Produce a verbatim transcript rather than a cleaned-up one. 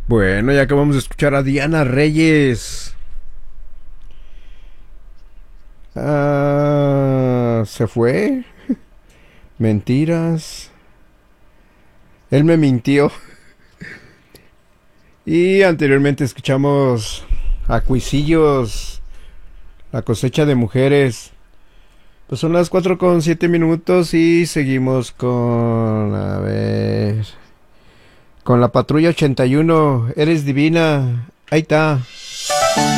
Bueno, ya acabamos de escuchar a Diana Reyes. Ah, se fue. Mentiras. Él me mintió. Y anteriormente escuchamos a Cuisillos, La cosecha de mujeres. Pues son las cuatro con siete minutos y seguimos con... A ver... Con la patrulla ochenta y uno. Eres divina. Ahí está.